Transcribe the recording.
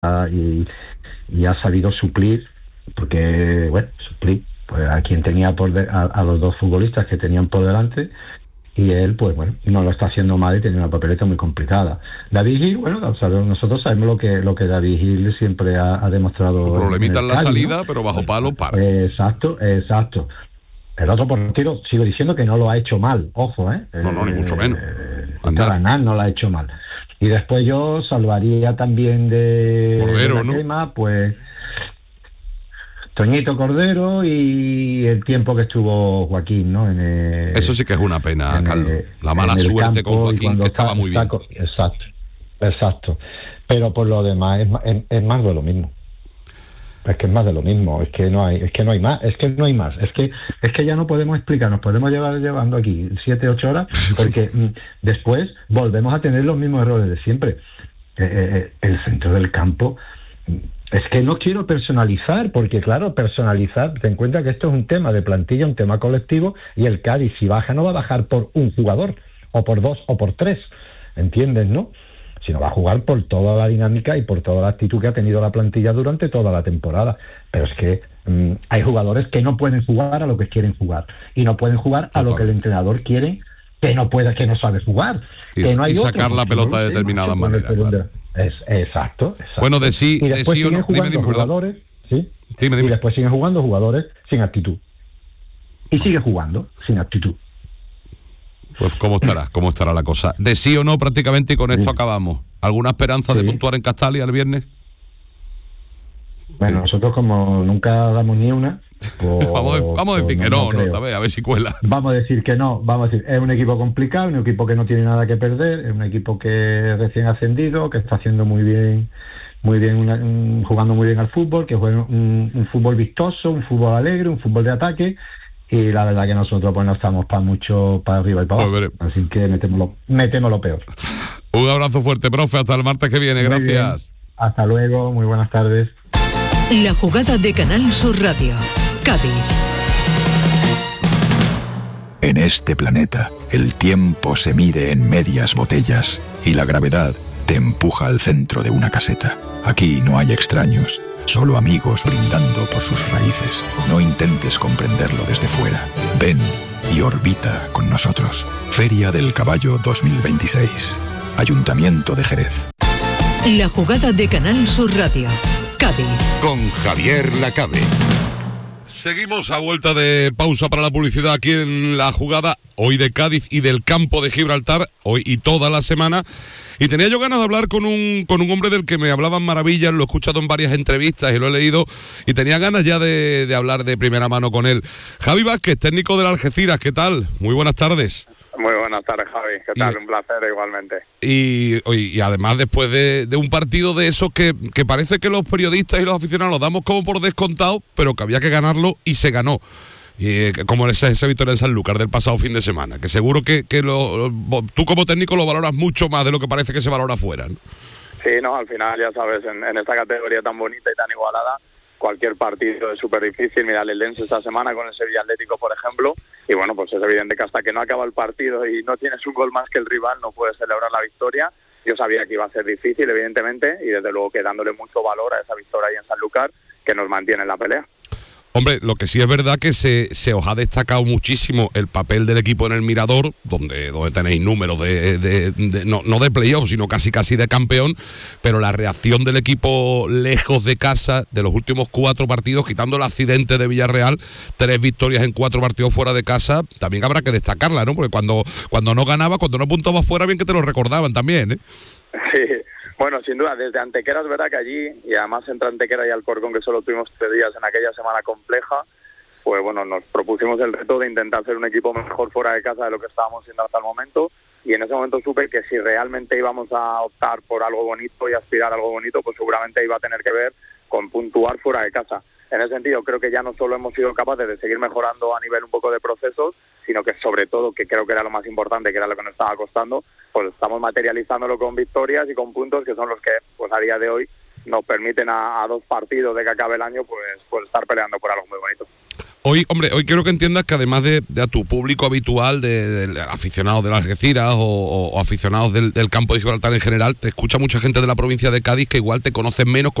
y ha sabido suplir, porque, bueno, suplir pues a quien tenía a los dos futbolistas que tenían por delante, y él, pues bueno, no lo está haciendo mal y tiene una papeleta muy complicada. David Gil, bueno, nosotros sabemos lo que David Gil siempre ha demostrado. Su problemita en la Cádiz, salida, ¿no? Pero bajo palo para. Exacto. El otro portero, sigo diciendo que no lo ha hecho mal, ojo, No, ni mucho menos. Cabanal no lo ha hecho mal. Y después yo salvaría también de Cordero, la ¿no? quema, pues Toñito Cordero y el tiempo que estuvo Joaquín, ¿no? Eso sí que es una pena, Carlos. La mala suerte con Joaquín, que estaba muy bien. Exacto. Pero por lo demás es más de lo mismo. Es que es más de lo mismo, es que no hay más, es que ya no podemos explicar, nos podemos llevando aquí 7-8 horas, porque después volvemos a tener los mismos errores de siempre. El centro del campo, es que no quiero personalizar, porque claro, personalizar, ten en cuenta que esto es un tema de plantilla, un tema colectivo, y el Cádiz, si baja, no va a bajar por un jugador, o por dos, o por tres, ¿entiendes, no? Sino va a jugar por toda la dinámica y por toda la actitud que ha tenido la plantilla durante toda la temporada. Pero es que hay jugadores que no pueden jugar a lo que quieren jugar, y no pueden jugar a lo que el entrenador quiere que no sabe jugar. Y sacar la pelota de determinada manera. Claro. Exacto. Bueno, de sí o no, dime, jugadores, ¿sí? Dime. Y después siguen jugando jugadores sin actitud. Y sigue jugando sin actitud. Pues ¿cómo estará la cosa? De sí o no prácticamente, y con esto acabamos. ¿Alguna esperanza de puntuar en Castalia el viernes? Bueno, nosotros como nunca damos ni una, pues, vamos a decir que no, a ver si cuela. Vamos a decir que no, es un equipo complicado, un equipo que no tiene nada que perder, es un equipo que recién ascendido, que está haciendo muy bien, jugando muy bien al fútbol, que juega un fútbol vistoso, un fútbol alegre, un fútbol de ataque. Y la verdad que nosotros pues no estamos para arriba y para abajo. Así que metemos lo peor. Un abrazo fuerte, profe. Hasta el martes que viene. Muy gracias. Bien. Hasta luego. Muy buenas tardes. La jugada de Canal Sur Radio. Cádiz. En este planeta, el tiempo se mide en medias botellas y la gravedad te empuja al centro de una caseta. Aquí no hay extraños, solo amigos brindando por sus raíces. No intentes comprenderlo desde fuera. Ven y orbita con nosotros. Feria del Caballo 2026. Ayuntamiento de Jerez. La jugada de Canal Sur Radio. Cádiz. Con Javier Lacabe. Seguimos a vuelta de pausa para la publicidad aquí en La Jugada, hoy de Cádiz y del campo de Gibraltar, hoy y toda la semana. Y tenía yo ganas de hablar con un hombre del que me hablaban maravillas, lo he escuchado en varias entrevistas y lo he leído, y tenía ganas ya de hablar de primera mano con él. Javi Vázquez, técnico del Algeciras, ¿qué tal? Muy buenas tardes. Muy buenas tardes, Javi. ¿Qué tal? Un placer igualmente. Y además después de un partido de esos que parece que los periodistas y los aficionados lo damos como por descontado, pero que había que ganarlo y se ganó. Como esa victoria de Sanlúcar del pasado fin de semana, que seguro que tú como técnico lo valoras mucho más de lo que parece que se valora afuera, ¿no? Sí, no, al final ya sabes, en esta categoría tan bonita y tan igualada, cualquier partido es súper difícil. Mira el Eldense esta semana con el Sevilla Atlético, por ejemplo, y bueno, pues es evidente que hasta que no acaba el partido y no tienes un gol más que el rival, no puedes celebrar la victoria. Yo sabía que iba a ser difícil, evidentemente, y desde luego que dándole mucho valor a esa victoria ahí en Sanlúcar, que nos mantiene en la pelea. Hombre, lo que sí es verdad que se os ha destacado muchísimo el papel del equipo en el Mirador, donde tenéis números no de playoff, sino casi de campeón, pero la reacción del equipo lejos de casa de los últimos 4 partidos, quitando el accidente de Villarreal, 3 victorias en 4 partidos fuera de casa, también habrá que destacarla, ¿no? Porque cuando no ganaba, cuando no apuntaba fuera, bien que te lo recordaban también, ¿eh? Sí. Bueno, sin duda, desde Antequera es verdad que allí, y además entre Antequera y Alcorcón, que solo tuvimos 3 días en aquella semana compleja, pues bueno, nos propusimos el reto de intentar ser un equipo mejor fuera de casa de lo que estábamos siendo hasta el momento, y en ese momento supe que si realmente íbamos a optar por algo bonito y aspirar a algo bonito, pues seguramente iba a tener que ver con puntuar fuera de casa. En ese sentido, creo que ya no solo hemos sido capaces de seguir mejorando a nivel un poco de procesos, sino que sobre todo, que creo que era lo más importante, que era lo que nos estaba costando, pues estamos materializándolo con victorias y con puntos que son los que, pues a día de hoy, nos permiten a 2 partidos de que acabe el año, pues estar peleando por algo muy bonito. Hoy quiero que entiendas que además de a tu público habitual, de aficionados de las Algeciras o aficionados del campo de Gibraltar en general, te escucha mucha gente de la provincia de Cádiz que igual te conocen menos,